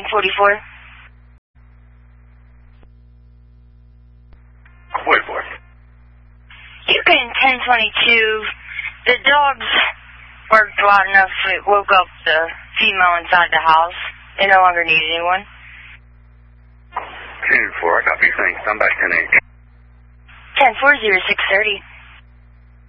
1044. Wait for it. Yukon 1022. The dogs barked loud enough it woke up the female inside the house. They no longer need anyone. 10-4, I copy, thanks. I'm back 10-8. 10-4, 0630.